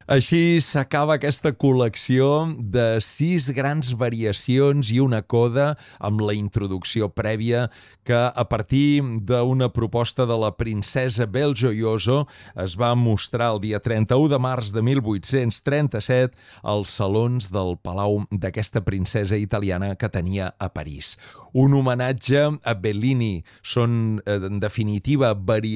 Així s'acaba aquesta col·lecció de 6 grans variacions i una coda amb la introducció prèvia que a partir d'una proposta de la princesa Belgioioso es va mostrar el dia 31 de març de 1837 als salons del palau d'aquesta princesa italiana que tenia a París. Un homenatge a Bellini. Són, en definitiva, variacions